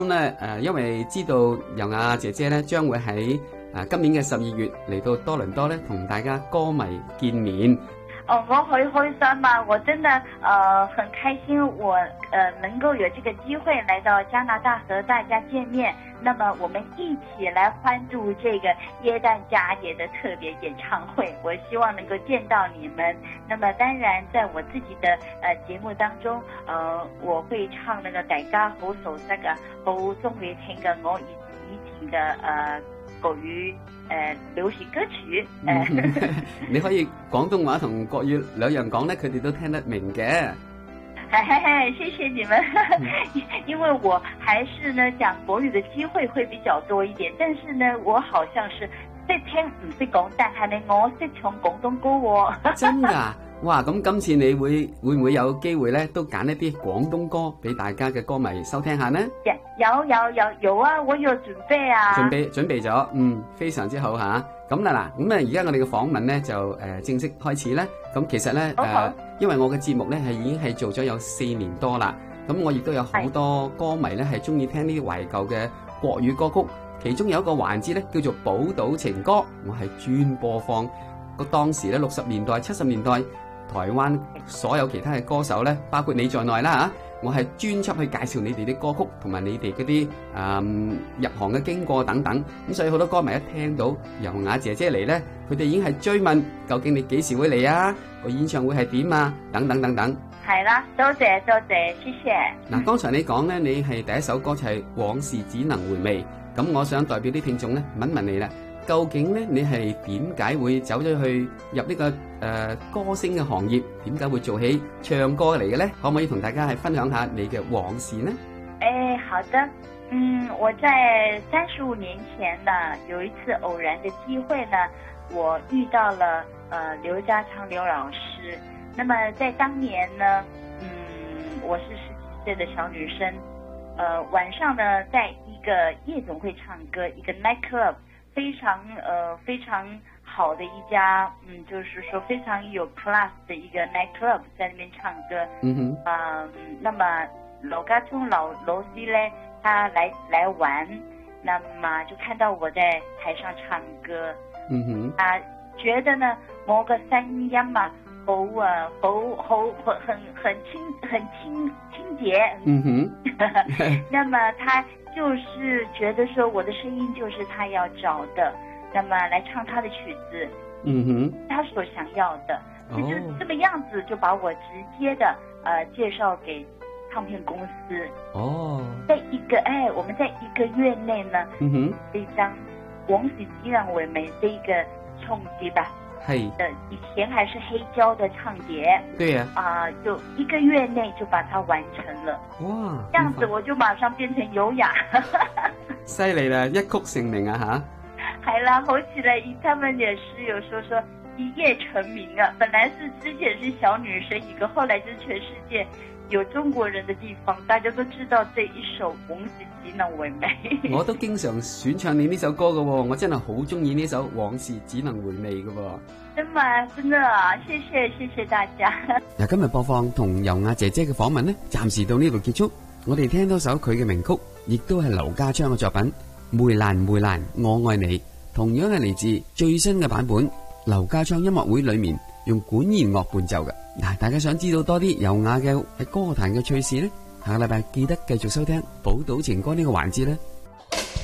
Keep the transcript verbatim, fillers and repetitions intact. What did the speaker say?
咁咧誒，因為知道尤雅姐姐咧將會喺誒今年嘅十二月嚟到多倫多咧，同大家歌迷見面。 哦，我好開心啊！我真的呃很開心我，我呃能夠有這個機會來到加拿大和大家見面。那麼我們一起來歡度這個耶誕佳節的特別演唱會。我希望能夠見到你們。那麼當然，在我自己的呃節目當中，呃我會唱那個大家好熟悉嘅、好中意聽嘅我以以前嘅呃國語誒、呃、流行歌曲。誒， 你可以廣東話同國語兩樣講咧，佢哋都聽得明嘅。 嘿嘿嘿，謝謝你們，因為我還是呢講國語的機會會比較多一點，但是呢我好像是識聽唔識講，但係呢我識唱廣東歌喎。 真㗎？哇！咁今次你會會唔會有機會咧，都揀一啲廣東歌俾大家嘅歌迷收聽下呢？ 有有有有啊！我有準備啊！ 準備準備咗，嗯，非常之好吓。咁啦嗱，咁啊而家我哋嘅訪問咧就誒正式開始啦。咁其實咧誒，因為我嘅節目咧係已經係做咗有四年多啦。咁我亦都有好多歌迷咧係中意聽呢啲懷舊嘅國語歌曲。其中有一個環節咧叫做寶島情歌，我係專播放個當時咧六十年代、七十年代台灣所有其他嘅歌手咧，包括你在內啦嚇。我係專輯去介紹你哋啲歌曲同埋你哋嗰啲誒入行嘅經過等等，咁所以好多歌迷一聽到尤雅姐姐嚟咧，佢哋已經係追問究竟你幾時會嚟啊？個演唱會係點啊？等等等等。 係啦，多謝多謝，謝謝。 嗱，剛才你講咧，你係第一首歌就係《往事只能回味》，咁我想代表啲聽眾咧問問你啦。究竟咧，你係點解會走咗去入呢、這個誒、呃、歌星嘅行業？點解會做起唱歌嚟嘅咧？可唔可以同大家係分享下你嘅往事呢？ 誒，好的，嗯，我在三十五年前呢，有一次偶然嘅機會呢，我遇到了呃劉家昌劉老師。那麼在當年呢，嗯，我是十幾歲的小女生，呃，晚上呢，在一個夜總會唱歌，一個 night club。非常呃非常好的一家，嗯，就是說非常有 class 的一個 night club，在那邊唱歌。嗯哼。嗯，那麼劉家聰老老師呢，他來來玩，那麼就看到我在台上唱歌。嗯哼。啊，覺得呢，我個聲音嘛，好啊，好好很很很清很清清潔。嗯哼。那麼他。就是覺得說我的聲音就是他要找的，那麼來唱他的曲子，嗯哼，他所想要的，就、哦、這麼樣子就把我直接的呃介紹給唱片公司。哦，在一個哎，我們在一個月內呢，嗯哼，這張《往事只能回味》這一個唱碟吧。係的，以前還是黑膠的唱碟，對呀、啊，啊、呃，就一個月內就把它完成了。哇，這樣子我就馬上變成尤雅， 犀利啦，一曲成名啊吓！ 係啦，好似咧，他們也是有說說一夜成名啊。本來是之前是小女生一個，後來就全世界有中國人的地方，大家都知道這一首《往事只能回味》。 我都經常選唱你呢首歌嘅，我真係好中意呢首《往事只能回味》嘅。 真嘛，真的啊！謝謝，謝謝大家。 嗱，今日播放同尤雅姐姐嘅訪問呢，暫時到呢度結束。我哋聽多首佢嘅名曲，亦都係劉家昌嘅作品《梅蘭梅蘭我愛你》，同樣係嚟自最新嘅版本，劉家昌音樂會裏面用管弦樂伴奏嘅。嗱，大家想知道多啲尤雅嘅喺歌壇嘅趣事呢？下個禮拜記得繼續收聽《寶島情歌》呢個環節呢。